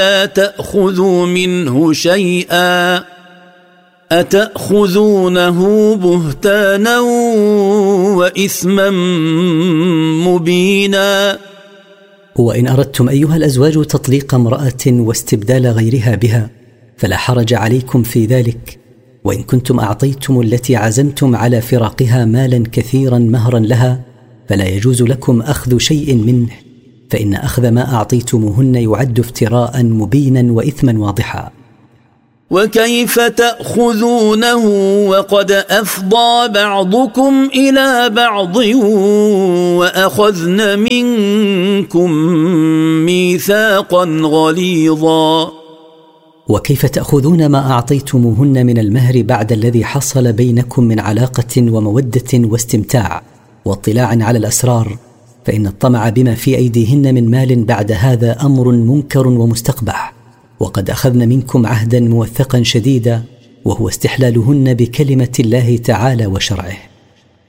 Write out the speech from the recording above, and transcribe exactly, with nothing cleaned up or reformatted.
لا تأخذوا منه شيئا أتأخذونه بهتانا وإثما مبينا. وإن أردتم أيها الأزواج تطليق امرأة واستبدال غيرها بها فلا حرج عليكم في ذلك، وإن كنتم أعطيتم التي عزمتم على فراقها مالا كثيرا مهرا لها فلا يجوز لكم أخذ شيء منه، فإن أخذ ما أعطيتموهن يعد افتراء مبينا وإثما واضحا. وكيف تأخذونه وقد أفضى بعضكم إلى بعض وأخذن منكم ميثاقا غليظا. وكيف تأخذون ما أعطيتموهن من المهر بعد الذي حصل بينكم من علاقة ومودة واستمتاع واطلاع على الأسرار، فإن الطمع بما في أيديهن من مال بعد هذا أمر منكر ومستقبح، وقد أخذن منكم عهدا موثقا شديدا وهو استحلالهن بكلمة الله تعالى وشرعه.